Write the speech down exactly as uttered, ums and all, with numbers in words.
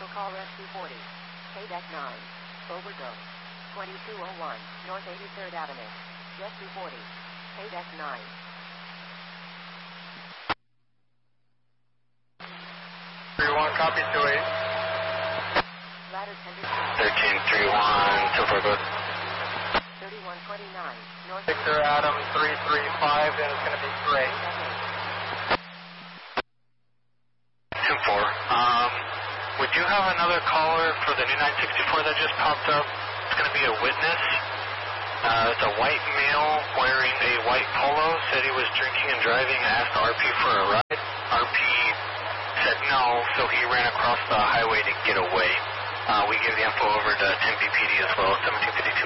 call rescue forty. K D E C nine. Overdose. twenty-two oh one, North eighty-third Avenue. Rescue forty. K D E C nine. three one, copy, two eight. Ladder tender thirteen three one, two four, good. thirty-one twenty-nine, North Victor Adam three three five, and it's going to be great. two four, um, would you have another caller for the new nine sixty-four that just popped up? It's going to be a witness. Uh, it's a white male wearing a white polo, said he was drinking and driving, asked R P for a ride. R P said no, so he ran across the highway to get away. Uh, we gave the info over to Tempe P D as well, seventeen fifty-two.